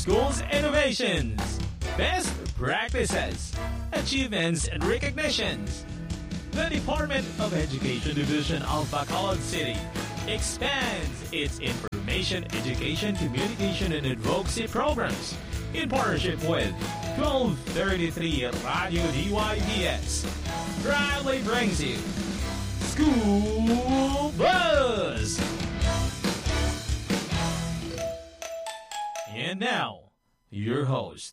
school's innovations, best practices, achievements and recognitions. The Department of Education Division of Bacolod City expands its information, education, communication, and advocacy programs in partnership with 1233 Radio DYPS. Proudly brings you School Buzz! And now, your host.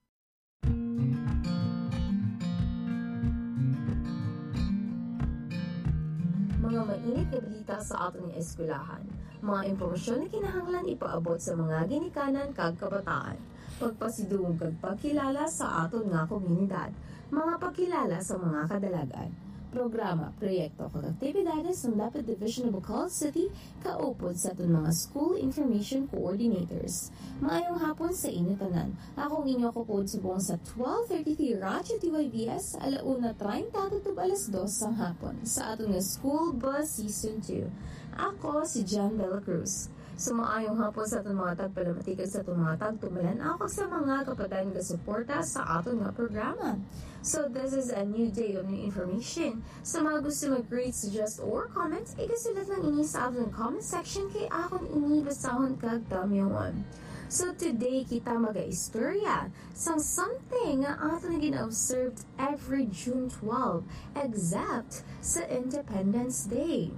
Mga mainit na balita sa ating eskwelahan, mga impormasyon na kinahanglan ipaabot sa mga ginikanan kag kabataan, pagpasidungog kag pagkilala sa aton nga komunidad, mga pagkilala sa mga kadalagan, programa, proyekto kag aktibidades ng Lapid Division of Bacolod City kaupod sa aton mga School Information Coordinators. Maayong hapon sa inyo tanan. Akong inyo kupod subong sa 12:33 Radyo DYBS alauna 30 tub alas 2 sang hapon sa aton nga School Bus Season 2. Ako si John Dela Cruz. Sumaayong hapon sa aton mga tagpalamatikan sa aton mga tagtumalan ako sa mga kapatid nga suporta sa aton nga programa. So this is a new day of new information. Sa mga gusto mag-rate, suggest, or comment, ikasulat lang ini sa aton comment section kay akong inibasahon kag damyawan. So today kita mag-istorya sang something nga aton gina-observed every June 12 except sa Independence Day.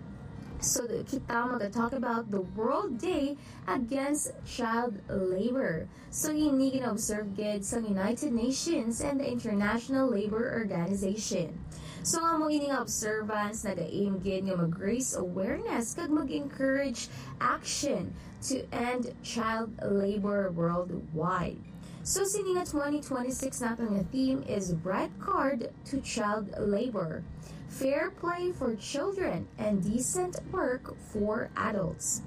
So kita mag-talk about the World Day Against Child Labor. So ini gina-observe gid sa United Nations and the International Labor Organization. So nga mo ini nga observance nag-aim gid nga mag-raise awareness kag mag-encourage action to end child labor worldwide. So sini nga 2026 natin nga theme is Red Card to Child Labor. Fair play for children and decent work for adults.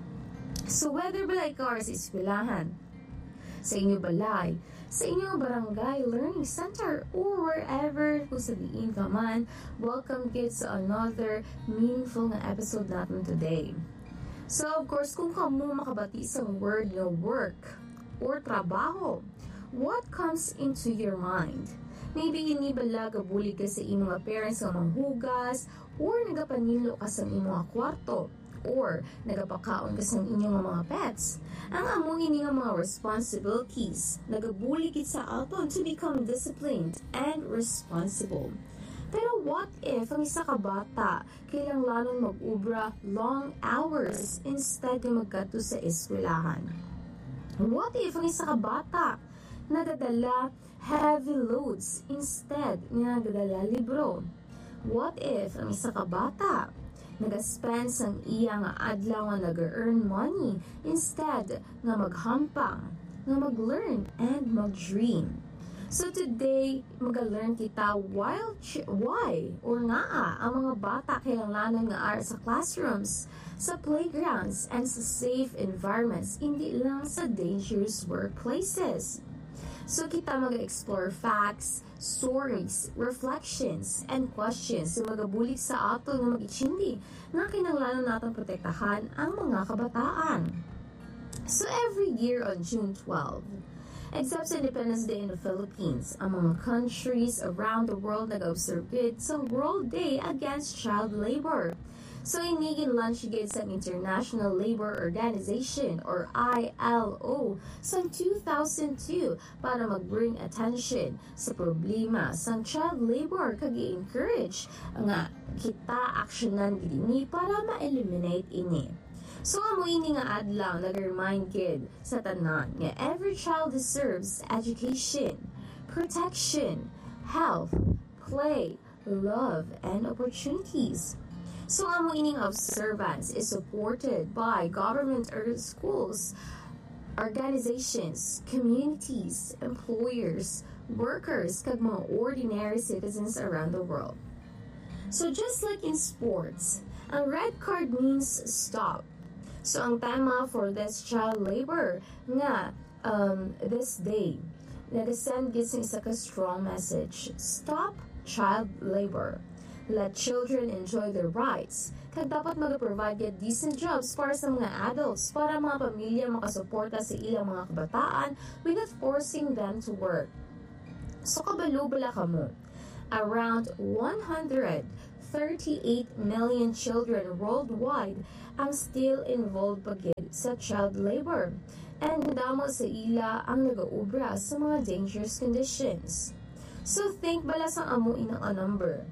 So whether balay ka sa eskwelahan, sa inyo balay, sa inyong barangay learning center, or wherever kung sabihin ka man, welcome kids sa another meaningful na episode natin today. So of course, kung kamo makabati sa word na work or trabaho, what comes into your mind? Maybe inibala gabulig ka sa imong parents nga manghugas, or nagapanilo ka sa imong kwarto, or nagapakaon ka sa inyong mga pets. Ang among ini nga mga responsibilities nagabulig sa aton to become disciplined and responsible. Pero what if ang isa ka bata kailangan mag-ubra long hours instead na magkadto sa eskwelahan? What if ang isa ka bata nadadala heavy loads instead nga nagadala libro? What if ang isa ka bata nag-spend sang iya nga adlaw nga nag-earn money instead nga maghampang, nga mag-learn and mag-dream? So today, mag-learn kita why or nga ang mga bata kailangan nga ara sa classrooms, sa playgrounds, and sa safe environments, hindi lang sa dangerous workplaces. So kita mag-explore facts, stories, reflections, and questions na magabulig sa ato na mag-ichindi na kinahanglan natin protektahan ang mga kabataan. So every year on June 12, except sa Independence Day in the Philippines, ang mga countries around the world nag-observe sa World Day Against Child Labor. So inigin lunch gid sa International Labor Organization or ILO sa 2002 para mag-bring attention sa problema sa child labor kag i-encourage nga kita aksyonan gid ini para ma-eliminate ini. So amo ini nga adlaw nag-remind gid sa tanan nga every child deserves education, protection, health, play, love, and opportunities. So ang ining observance is supported by government or schools, organizations, communities, employers, workers, kag mga ordinary citizens around the world. So just like in sports, ang red card means stop. So ang tema for this child labor nga this day, nag-send gising isa ka strong message, stop child labor. Let children enjoy their rights. Kag dapat mag-provide get decent jobs para sa mga adults, para mga pamilya makasuporta sa ilang mga kabataan without forcing them to work. So kabalo bala ka mo. Around 138 million children worldwide ang still involved pagid sa child labor. And damo sa ila ang nagaubra sa mga dangerous conditions. So think bala sa amuin ng a number.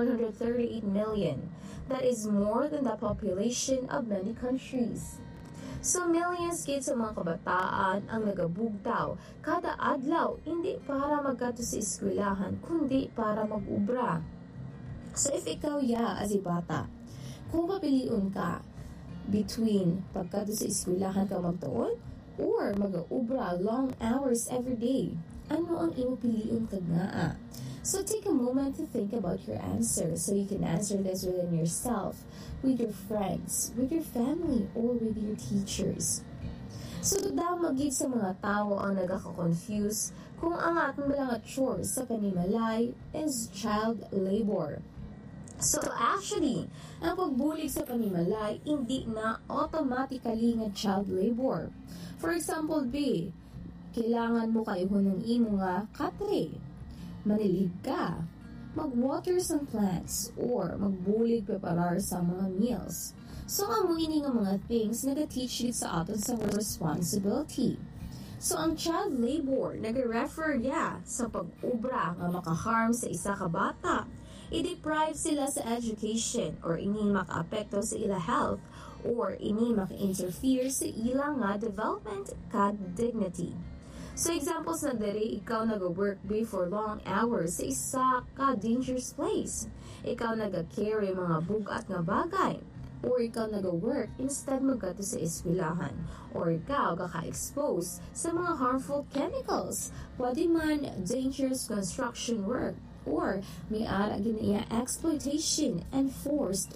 138 million. That is more than the population of many countries. So millions gid sa mga kabataan ang nagabugtaw kada adlaw hindi para magkato sa eskwelahan kundi para mag-ubra. So if ikaw as a bata, kung papiliun ka between pagkato sa eskwelahan ka magtuon or mag-ubra long hours every day, ano ang imo piliun kag naa? So take a moment to think about your answer so you can answer this within yourself, with your friends, with your family, or with your teachers. So daw magid sa mga tao ang nagaka-confuse kung ang atong mga chores sa panimalay is child labor. So actually, ang pagbulig sa panimalay hindi na automatically nga child labor. For example, kailangan mo kayo ng imo nga katre, manilig ka, mag-water sa plants, or magbulig preparar sa mga meals. So, amo ini nga mga things nag-teach it sa aton sa responsibility. So, ang child labor nag-refer sa pag-ubra nga makaharm sa isa ka bata. I-deprive sila sa education or ini maka-apekto sa ila health or ini maka-interfere sa ila nga development kag dignity. So examples na diri, ikaw nag-work for long hours sa isa ka dangerous place. Ikaw nag-carry mga bugat nga bagay. Or ikaw nag-work instead magkato sa eskwelahan. Or ikaw kaka-expose sa mga harmful chemicals. Pwede man dangerous construction work. Or may ara ginaya exploitation and forced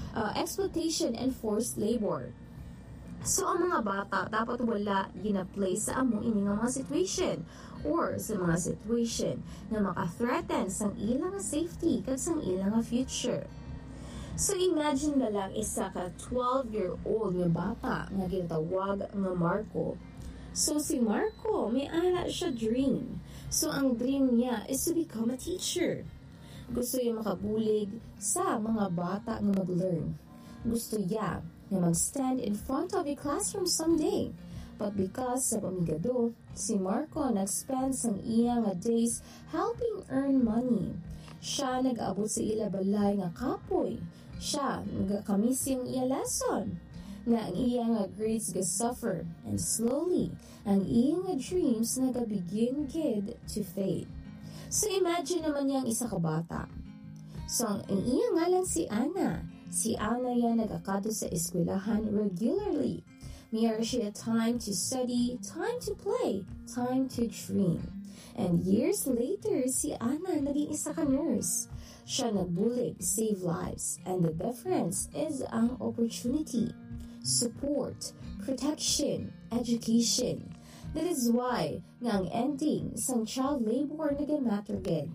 labor. So, ang mga bata dapat wala gina-play sa amo ini nga mga situation or sa mga situation na maka-threaten sang ilang safety kag sang ilang future. So, imagine na lang isa ka 12-year-old nga bata nga ginatawag nga Marco. So, si Marco, may ana siya dream. So, ang dream niya is to become a teacher. Gusto niya makabulig sa mga bata nga mag-learn. Gusto niya na mag-stand in front of a classroom someday. But because sa pamigado, si Marco nag-spend sang iya nga days helping earn money. Siya nag-abot sa ila balay nga kapoy. Siya nagakamis yung iya lesson. Nga ang iya nga grades ga-suffer and slowly, ang iya nga dreams nagabigin gid to fade. So imagine naman niyang isa ka bata. So ang iya ngalan si Ana. Si Ana yan nagkakato sa eskwelahan regularly. Mayroon siya time to study, time to play, time to dream. And years later, si Ana naging isa ka nurse. Siya nagbulig, save lives. And the difference is ang opportunity, support, protection, education. That is why nga ang ending sang child labor nag-matter gid.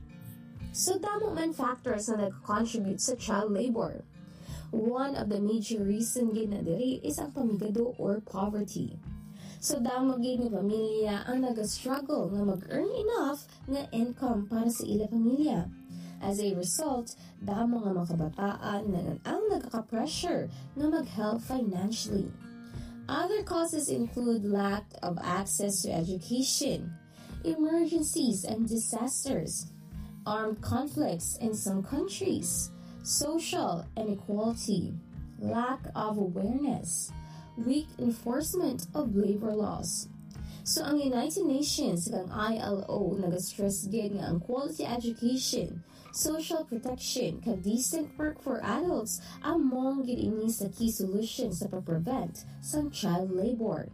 So damo man factors na nag-contribute sa child labor. One of the major reason gid na diri is ang pamigado or poverty. So damo gid nga pamilya ang nag-struggle nga mag-earn enough nga income para sa ila pamilya. As a result, damo nga mga kabataan na ang nagkaka-pressure na mag-help financially. Other causes include lack of access to education, emergencies and disasters, armed conflicts in some countries, social inequality, lack of awareness, weak enforcement of labor laws. So ang United Nations kang ILO nag-stress gid nga ang quality education, social protection, kag decent work for adults among gid ini sa key solutions sa pag-prevent sa child labor.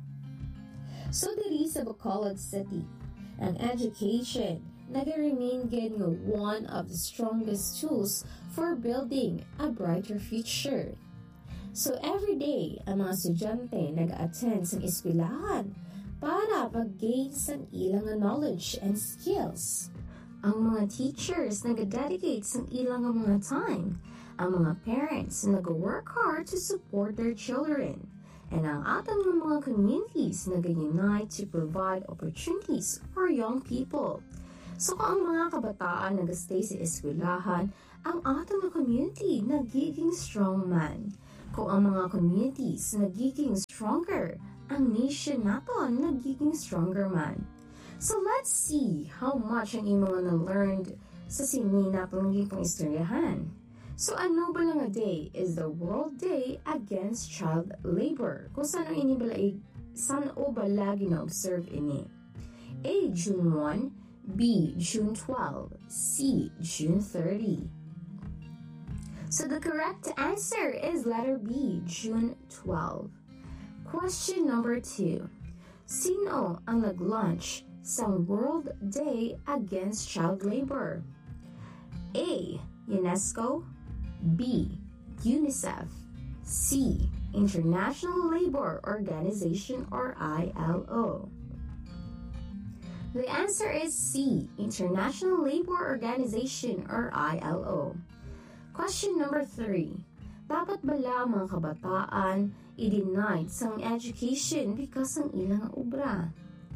So diri sa Bacolod City, ang education nag-remain gid nga one of the strongest tools for building a brighter future. So every day, ang mga estudyante nag-attend sa eskwelahan para pag-gain sa ilang knowledge and skills. Ang mga teachers nag-dedicate sa ilang mga time. Ang mga parents nag-work hard to support their children. And ang atong mga communities nag-unite to provide opportunities for young people. So kung ang mga kabataan nag-stay sa eskwelahan, ang atong community nagiging strong man. Kung ang mga communities nagiging stronger, ang nation naton nagiging stronger man. So let's see how much ang imong na-learned sa sini natong gipong istoryahan. So ano ba lang a day is the World Day Against Child Labor? Kung saan ini ba lagi na-observe ini? A. June 1, B. June 12, C. June 30. So the correct answer is letter B, June 12. Question number 2. Sino ang nag-launch sa World Day Against Child Labor? A. UNESCO, B. UNICEF, C. International Labor Organization or ILO. The answer is C. International Labor Organization or ILO. Question number 3. Dapat bala mga kabataan i-deny sang education because ang ilang obra?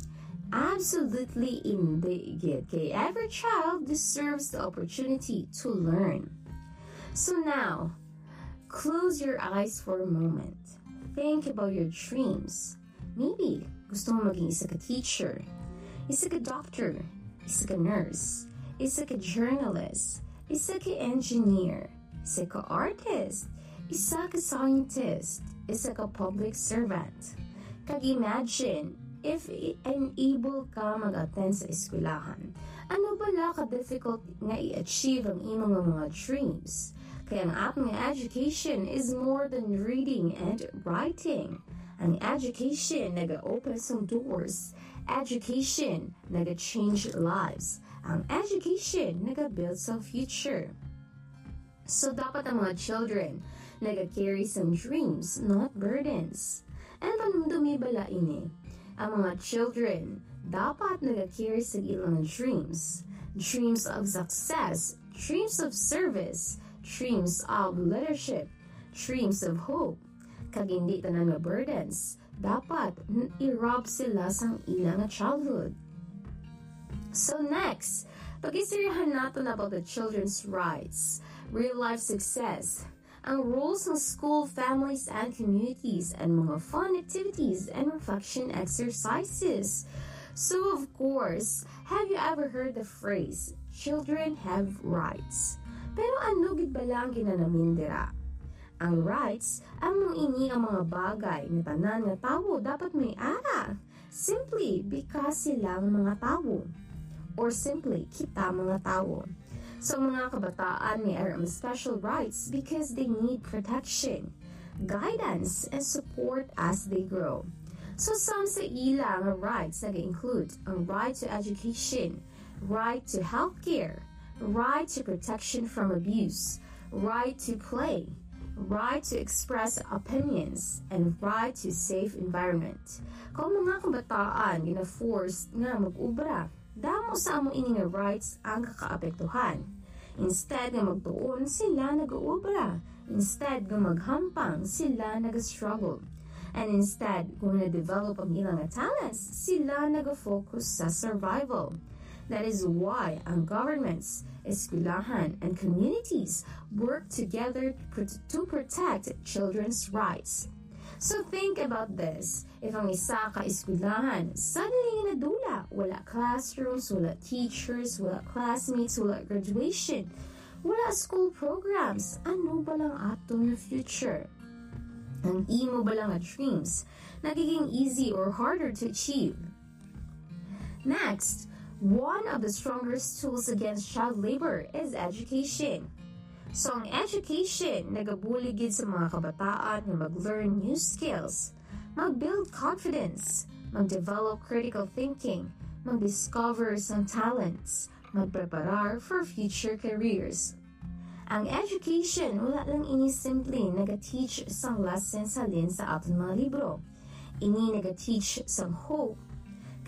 Absolutely hindi. Kay every child deserves the opportunity to learn. So now, close your eyes for a moment. Think about your dreams. Maybe gusto mo maging isa ka teacher, isa ka doctor, isa ka nurse, isa ka journalist, isa ka engineer, isa ka artist, isa ka scientist, isa ka public servant. Kag-imagine, if unable ka mag-attend sa eskwelahan, ano bala ka-difficult nga i-achieve ang imong mga dreams? Kaya ang ating education is more than reading and writing. Ang education nag-open some doors. Education nag-change lives. Ang education nag-build some future. So dapat ang mga children nag-carry some dreams, not burdens. And panumdumi bala ini? Ang mga children dapat nag-carry sa ilang dreams. Dreams of success, dreams of service, dreams of leadership, dreams of hope. Kag hindi tanan nga burdens, dapat i-rob sila sang ilang childhood. So next, pag-istoryahan natin about the children's rights, real-life success, ang roles ng school, families, and communities, and mga fun activities and reflection exercises. So of course, have you ever heard the phrase, children have rights? Pero ano gid ba lang ginanamin dira? Ang rights, among ini ang mga bagay nga tanan nga tawo dapat may ara. Simply because sila ang mga tawo. Or simply, kita mga tawo. So mga kabataan may are special rights because they need protection, guidance, and support as they grow. So some sa ilang rights nag-include ang right to education, right to healthcare, right to protection from abuse, right to play, right to express opinions, and right to safe environment. Kung mga kabataan gina-forced nga mag-ubra, damo sa among ini nga rights ang kakaapektuhan. Instead nga magtuon, sila nag-uubra. Instead nga maghampang, sila nag-struggle. And instead, kung na-develop ang ilang talents, sila nag-focus sa survival. That is why ang governments, eskwelahan, and communities work together to protect children's rights. So think about this. If ang isa ka eskwelahan, suddenly nadula, wala classrooms, wala teachers, wala classmates, wala graduation, wala school programs, ano ba lang atong future? Ang imo ba lang dreams, nagiging easy or harder to achieve? Next, one of the strongest tools against child labor is education. So, ang education, nagabuligid sa mga kabataan na mag-learn new skills, mag-build confidence, mag-develop critical thinking, mag-discover some talents, mag-preparar for future careers. Ang education, wala lang ini simply nag-teach sang lessons halin sa aton mga libro. Ini nag-teach sang hope,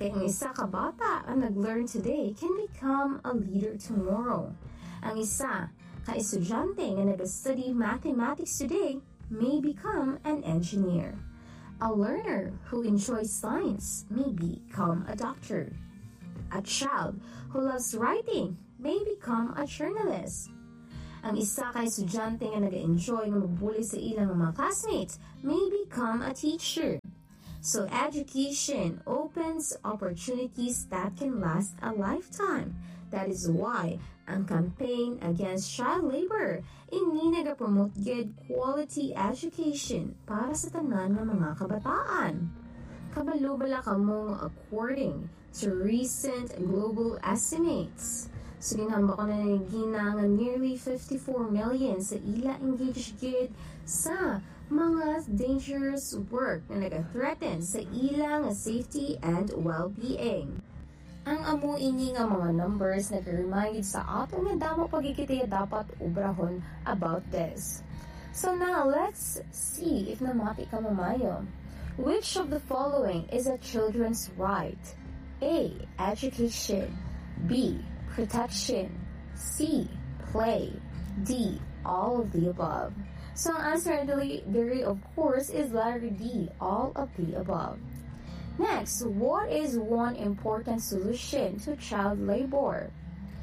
Kaya ang isa ka bata ang nag-learn today can become a leader tomorrow. Ang isa ka estudyante nga nag-study mathematics today may become an engineer. A learner who enjoys science may become a doctor. A child who loves writing may become a journalist. Ang isa ka estudyante nga nag-enjoy nga magbuli sa ilang mga classmates may become a teacher. So education opens opportunities that can last a lifetime. That is why ang campaign against child labor ini nag-promote good quality education para sa tanan ng mga kabataan. Kabalo bala kamo according to recent global estimates. So ginhamba ko na nagina nga nearly 54 million sa ila engaged gid sa mga dangerous work na nag-threaten sa ila nga safety and well-being. Ang amo ini nga mga numbers nag-remind sa ato nga damo pagkikitiya dapat ubrahon about this. So now let's see if namati ka mamayo. Which of the following is a children's right? A. Education. B. Protection. C. Play. D. All of the above. So ang answer there of course is letter D. All of the above. Next, what is one important solution to child labor?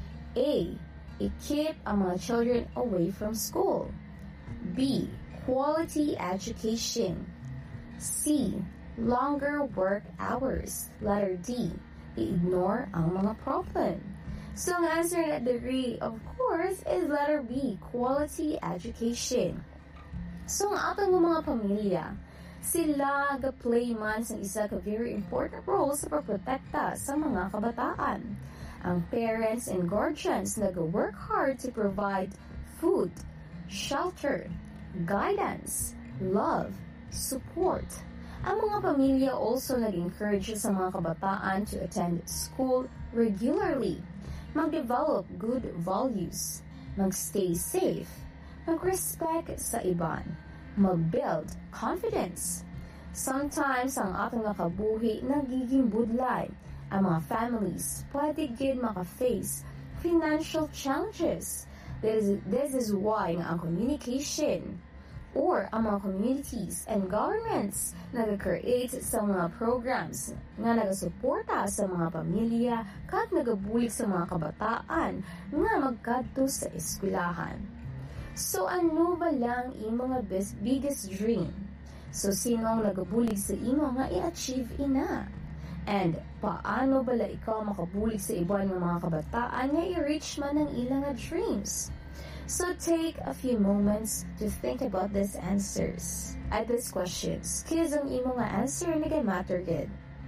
A. Keep ang mga children away from school. B. Quality education. C. Longer work hours. Letter D. Ignore ang mga problem. So ang answer na degree, of course, is letter B, quality education. So ang atong mga pamilya, sila ga-play man sa isa ka very important role sa pagprotekta sa mga kabataan. Ang parents and guardians nag-work hard to provide food, shelter, guidance, love, support. Ang mga pamilya also nag-encourage sa mga kabataan to attend school regularly, mag-develop good values, mag-stay safe, mag-respect sa iban, mag-build confidence. Sometimes, ang atong nakabuhi nagiging budlay. Ang mga families pwede gid maka-face financial challenges. This is why ang communication or ang mga communities and governments nag-create sa mga programs nga nagasuporta sa mga pamilya kag nagabulig sa mga kabataan nga magkadto sa eskwelahan. So ano ba lang imo nga biggest dream? So sino ang nagabulig sa imo nga i-achieve ina? And paano bala ikaw makabulig sa iban ng mga kabataan nga i-reach man ang ilang dreams? So take a few moments to think about these answers at these questions. Kids ang imo nga answer na matter gid.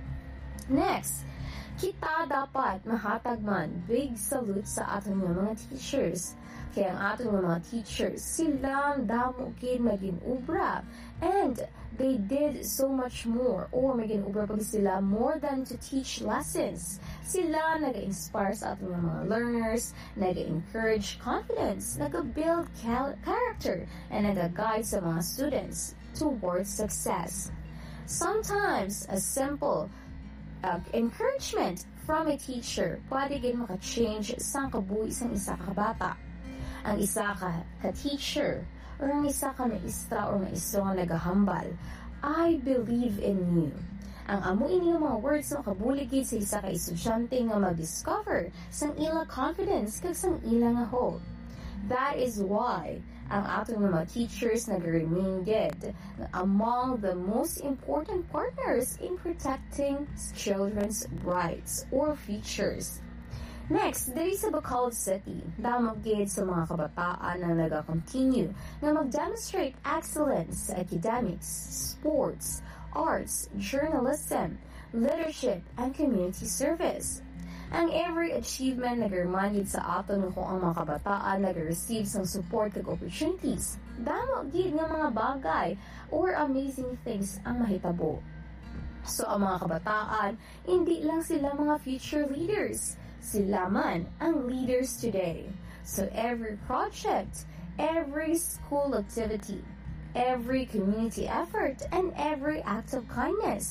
Next, kita dapat mahatag man big salute sa aton mga teachers. Kaya ang aton mga teachers, sila damo gid maging ubra and they did so much more or maging ubra pag sila more than to teach lessons. Sila nag-inspire sa ating mga learners, nag-encourage confidence, nag-build character, and nag-guide sa mga students towards success. Sometimes, a simple encouragement from a teacher pwede gid maka-change sa kabuhi sang isa ka bata. Ang isa ka teacher or ang isa ka maestra or maestro nga nagahambal, I believe in you. Ang amo ini mga words na kabuligid sa isa ka estudyante nga mag-discover sang ila confidence kag sang ila nga hope. That is why ang atong mga teachers nag-remain good among the most important partners in protecting children's rights or futures. Next, diri sa Bacolod City, damag gid sa mga kabataan na nag-continue na mag-demonstrate excellence sa academics, sports, arts, journalism, leadership, and community service. Ang every achievement nag-remind sa aton kung ang mga kabataan nag-receive ng support kag opportunities. Damag gid nga mga bagay or amazing things ang mahitabo. So ang mga kabataan, hindi lang sila mga future leaders. Sila man ang leaders today. So every project, every school activity, every community effort, and every act of kindness,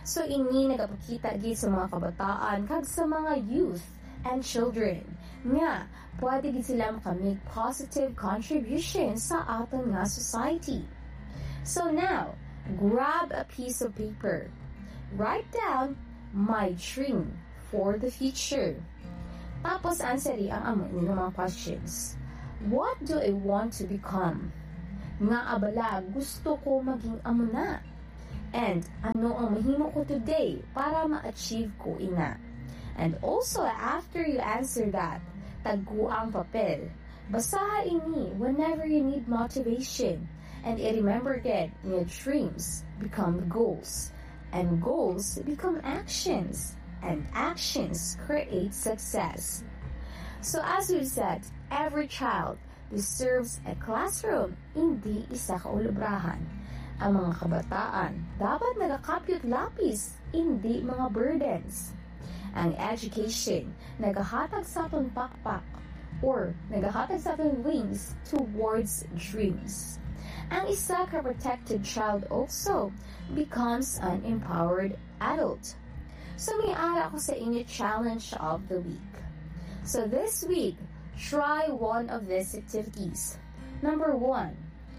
So ini nagapakita gid sa mga kabataan kag sa mga youth and children nga pwede gid sila makamake positive contribution sa aton nga society. So now, grab a piece of paper. Write down my dream for the future. Tapos answeri ang amo ninyo mga questions. What do I want to become? Nga abala, gusto ko maging amo na. And ano ang mahimo ko today para ma-achieve ko ina. And also, after you answer that, tagko ang papel. Basaha ini whenever you need motivation. And remember again, your dreams become goals. And goals become actions. And actions create success. So as we said, every child deserves a classroom, hindi isa ka ulubrahan. Ang mga kabataan dapat nagakapyot lapis, hindi mga burdens. Ang education nagahatag sa aton pakpak or nagahatag sa aton wings towards dreams. Ang isa ka protected child also becomes an empowered adult. So may ara ko sa inyo challenge of the week. So this week, try one of these activities. Number 1,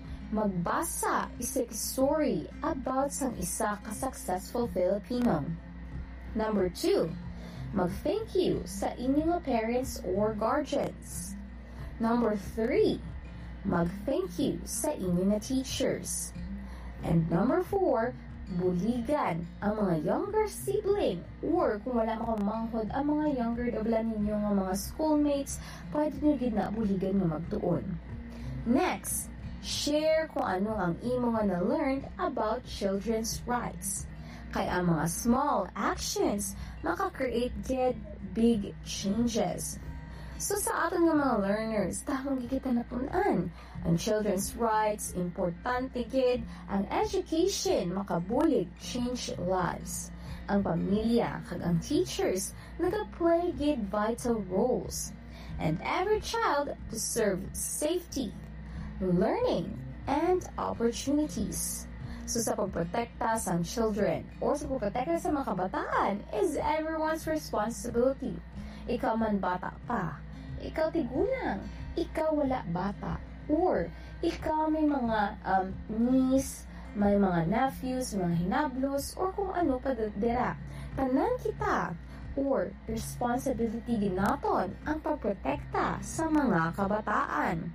magbasa isang story about sang isa ka successful Filipino. Number 2, mag-thank you sa inyong parents or guardians. Number 3, mag-thank you sa inyong teachers. And number 4, buligan ang mga younger sibling or kung wala makamanghod ang mga younger dobla ninyo nga mga schoolmates, pwede nyo gid na buligan nga magtuon. Next, share kung ano ang imo nga na-learned about children's rights. Kaya ang mga small actions maka-create gid big changes. So sa aton nga mga learners, tamang gigita na punan. Ang children's rights, importante gid. Ang education, makabulig, change lives. Ang pamilya, kag ang teachers, nag-play gid vital roles. And every child deserves safety, learning, and opportunities. So sa pagprotekta sa children or sa pagprotekta sa mga kabataan is everyone's responsibility. Ikaw man bata pa, ikaw tigulang, ikaw wala bata, or ikaw may mga niece, may mga nephews, mga hinablos, or kung ano pa dira. Tanan kita, or responsibility din naton ang pagprotekta sa mga kabataan.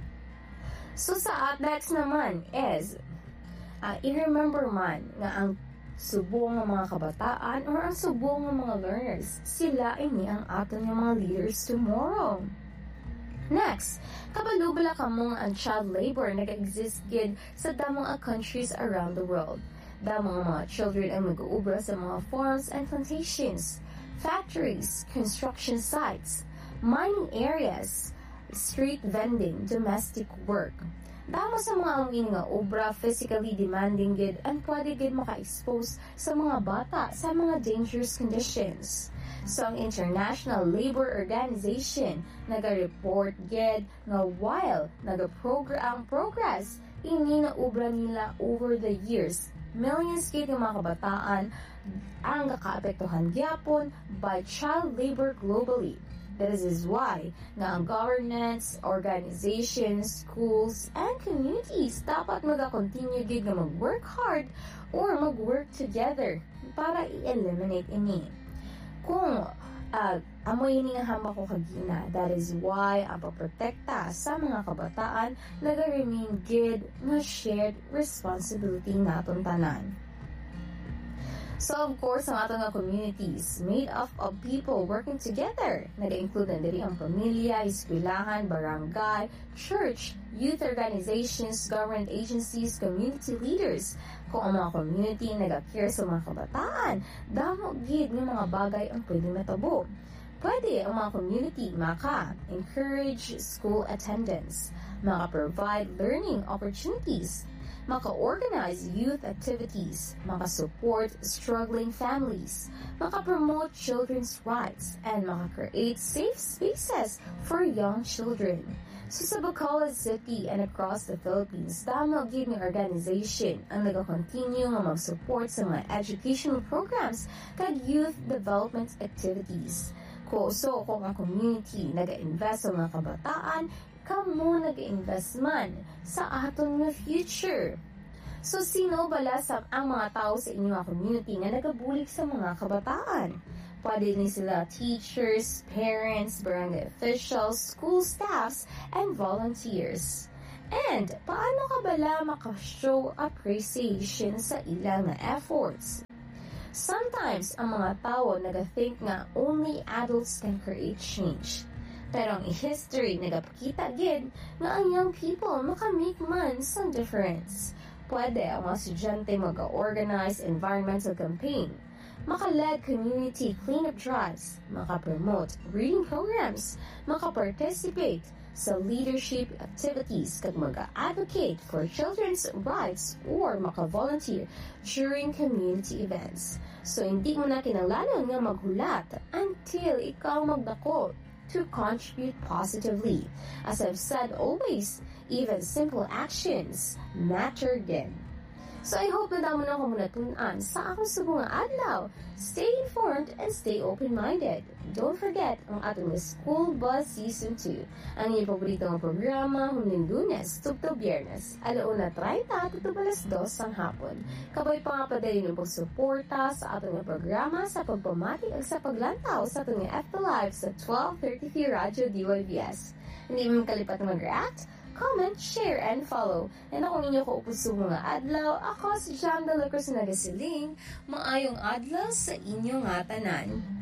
So sa next naman is, i-remember man nga ang subong ng mga kabataan or ang subong ng mga learners, sila ini ang aton ng mga leaders tomorrow. Next, kabalubala ka mong ang child labor nag-exist gid sa damong countries around the world. Damong mga children ang mag-uubra sa mga farms and plantations, factories, construction sites, mining areas, street vending, domestic work. Damo sa mga aming nga obra physically demanding gid and pwede gid maka-expose sa mga bata sa mga dangerous conditions. So ang International Labor Organization naga-report gid nga while naga-program progress ini na obra nila over the years, millions gid ng mga kabataan ang kakaapektuhan gyapon by child labor globally. This is why nga ang governments, organizations, schools, and communities dapat mag-continue gid nga mag-work hard or mag-work together para i-eliminate ini. Kung amoy ini nga hamba ko kagina, that is why ang paprotekta sa mga kabataan naga-remain gid nga shared responsibility naton tanan. So of course, ang ato nga communities made up of people working together. Nag-include na diri ang pamilya, eskwelahan, barangay, church, youth organizations, government agencies, community leaders. Kung ang mga community nag-care sa mga kabataan, damo gid ng mga bagay ang pwede matabo. Pwede ang mga community maka-encourage school attendance, maka-provide learning opportunities, maka-organize youth activities, maka-support struggling families, maka-promote children's rights, and maka-create safe spaces for young children. So sa Bacolod City and across the Philippines, damo gyud nga organization ang nag-continue nga mag-support sa mga educational programs kag youth development activities. So kung ang community nag-invest sa mga kabataan, kamo nag-invest man sa aton nga future. So sino bala ang mga tao sa inyong community nga nagabulig sa mga kabataan? Pwede din sila teachers, parents, barangay officials, school staffs, and volunteers. And paano ka bala makashow appreciation sa ilang efforts? Sometimes, ang mga tao nag-think nga only adults can create change. Pero ang history nagapakita gid nga ang young people makamake man some difference. Pwede ang mga estudyante mag-organize environmental campaign, maka-lead community cleanup drives, maka-promote reading programs, maka-participate sa leadership activities kag mag-advocate for children's rights or maka-volunteer during community events. So hindi mo na kinahanglan nga maghulat until ikaw magdako to contribute positively. As I've said always, even simple actions matter din. So I hope na damo na ako munatunan sa akong subong nga adlaw. Stay informed and stay open-minded. Don't forget ang ating School Buzz Season 2. Ang iyong paborito nga programa huling Lunes, tugto Biyernes, 1:30 to 2 ang hapon. Kabay pa nga padali ng pagsuporta sa ating programa sa pagpamati at sa paglantaw sa ating FB Live sa 12:33 Radyo DYBS. Hindi mo kalipat na mag-react, comment, share, and follow. And ako ninyo ko upuso mga adlaw. Ako si Jam de la Cruz na nagasiling. Maayong adlaw sa inyong tanan.